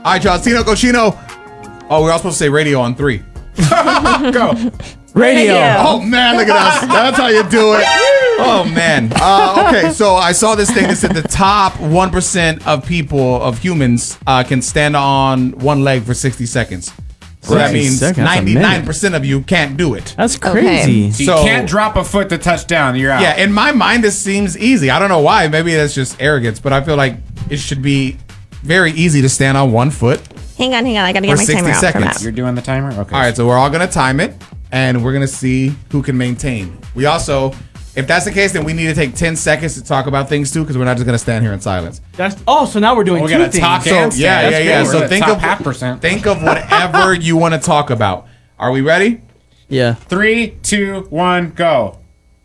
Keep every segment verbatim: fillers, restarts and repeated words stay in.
All right, y'all. Tino Cochino. Oh, we're all supposed to say radio on three. Go. Radio. Oh, man, look at us. That's how you do it. Oh, man. Uh, okay, so I saw this thing that said the top one percent of people, of humans, uh, can stand on one leg for sixty seconds. So that means ninety-nine percent of you can't do it. That's crazy. Okay. So you So- can't drop a foot to touch down. You're out. Yeah, in my mind, this seems easy. I don't know why. Maybe that's just arrogance, but I feel like it should be very easy to stand on one foot. Hang on, hang on. I gotta For get my sixty timer out for seconds. Matt. You're doing the timer? Okay. All right, so we're all going to time it, and we're going to see who can maintain. We also, if that's the case, then we need to take ten seconds to talk about things, too, because we're not just going to stand here in silence. That's oh, so now we're doing We're two gonna things. talk So, and yeah, stand. yeah, That's yeah. good. We're So the think top of, half percent. think of whatever you want to talk about. Are we ready? Yeah. Three, two, one, go.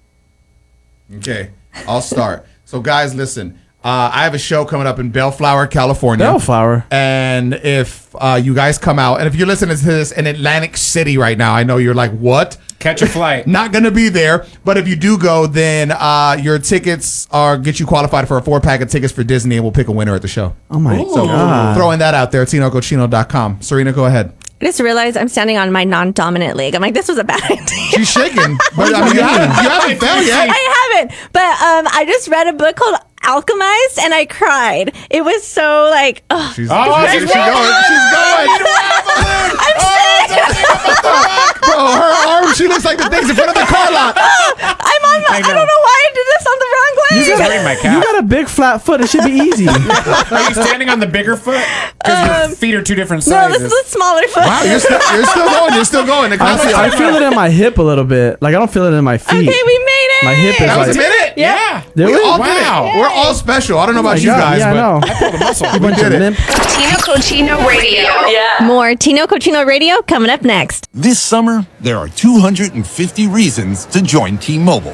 Okay, I'll start. So, guys, listen. Uh, I have a show coming up in Bellflower, California. Bellflower. And if uh, you guys come out, and if you're listening to this in Atlantic City right now, I know you're like, what? Catch a flight. Not going to be there. But if you do go, then uh, your tickets are get you qualified for a four pack of tickets for Disney, and we'll pick a winner at the show. Oh my So god. throwing that out there, tino cochino dot com. Serena, go ahead. I just realized I'm standing on my non-dominant leg. I'm like, this was a bad idea. She's shaking, but I mean, you haven't, you haven't fell yet. I haven't, but um, I just read a book called Alchemized, and I cried. It was so like, ugh. She's, Oh, she's, she's she's going. She's going. I'm sick. Bro, her arm, she looks like the things in front of the car lot. I'm on my. I, I know. don't know why I did this on the wrong leg. Just read my You calf. got a big flat foot. It should be easy. Are you standing on the bigger foot? Because your feet are two different no, sizes. this is a smaller foot. Wow, you're still, you're still going. You're still going. The I feel, I feel it in my hip a little bit. Like I don't feel it in my feet. Okay, we made it. My hip is That was like a minute. Yeah. Did We we? all Wow. did it. We're all special. I don't know Oh my about you God, guys, yeah, I but know. I pulled a muscle. A bunch did of it. limp. Tino Cochino Radio. Yeah. More Tino Cochino Radio coming up next. This summer, there are two hundred fifty reasons to join T-Mobile.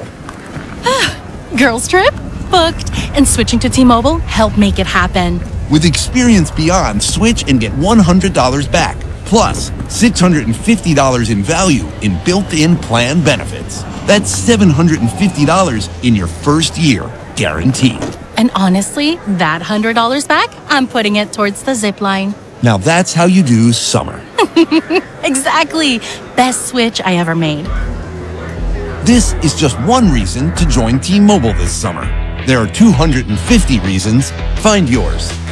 Girls trip? Booked. And switching to T-Mobile helped make it happen. With Experience Beyond, switch and get one hundred dollars back, plus six hundred fifty dollars in value in built-in plan benefits. That's seven hundred fifty dollars in your first year, guaranteed. And honestly, that one hundred dollars back, I'm putting it towards the zip line. Now that's how you do summer. Exactly. Best switch I ever made. This is just one reason to join T-Mobile this summer. There are two hundred fifty reasons. Find yours.